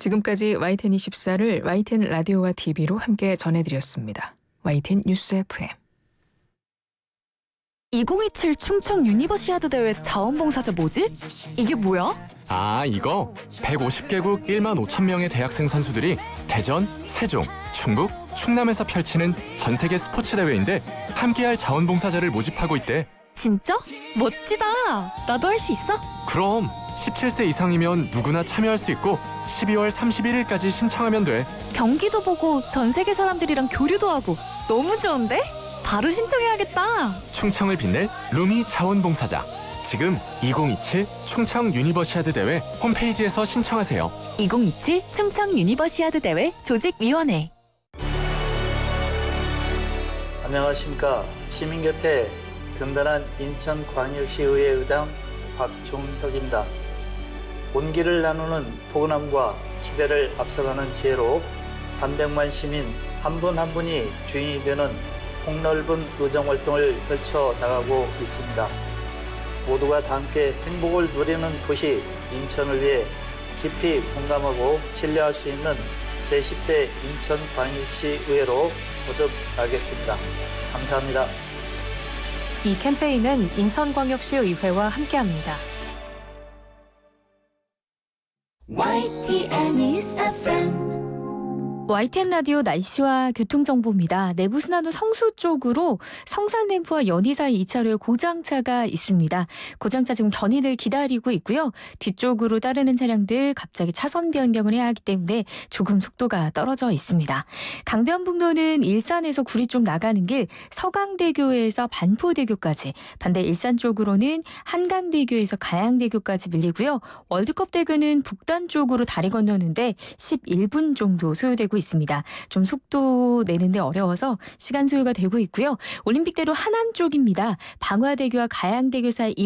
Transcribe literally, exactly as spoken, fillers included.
지금까지 와이텐 이십사를 와이텐 라디오와 티비로 함께 전해드렸습니다. 와이텐 뉴스 에프엠. 이천이십칠 충청 유니버시아드 대회 자원봉사자 뭐지? 이게 뭐야? 아, 이거 백오십 개국 일만 오천 명의 대학생 선수들이 대전, 세종, 충북, 충남에서 펼치는 전 세계 스포츠 대회인데 함께할 자원봉사자를 모집하고 있대. 진짜? 멋지다. 나도 할 수 있어? 그럼 십칠 세 이상이면 누구나 참여할 수 있고 십이월 삼십일일까지 신청하면 돼. 경기도 보고 전 세계 사람들이랑 교류도 하고 너무 좋은데? 바로 신청해야겠다. 충청을 빛낼 루미 자원봉사자. 지금 이천이십칠 충청 유니버시아드 대회 홈페이지에서 신청하세요. 이천이십칠 충청 유니버시아드 대회 조직위원회. 안녕하십니까. 시민 곁에 든든한 인천광역시의회 의장 박종혁입니다. 온기를 나누는 포근함과 시대를 앞서가는 지혜로 삼백만 시민 한 분 한 분이 주인이 되는 폭넓은 의정활동을 펼쳐나가고 있습니다. 모두가 다 함께 행복을 누리는 도시 인천을 위해 깊이 공감하고 신뢰할 수 있는 제십 대 인천광역시의회로 거듭나겠습니다. 감사합니다. 이 캠페인은 인천광역시의회와 함께합니다. 와이티엔 뉴스 에프엠. 와이티엔 라디오 날씨와 교통정보입니다. 내부순환로 성수 쪽으로 성산램프와 연희 사이 이 차로에 고장차가 있습니다. 고장차 지금 견인을 기다리고 있고요. 뒤쪽으로 따르는 차량들 갑자기 차선 변경을 해야 하기 때문에 조금 속도가 떨어져 있습니다. 강변북로는 일산에서 구리 쪽 나가는 길 서강대교에서 반포대교까지, 반대 일산 쪽으로는 한강대교에서 가양대교까지 밀리고요. 월드컵대교는 북단 쪽으로 다리 건너는데 십일 분 정도 소요되고 있습니다. 좀 속도 내는데 어려워서 시간 소요가 되고 있고요. 올림픽대로 하남 쪽입니다. 방화대교와 가양대교 사이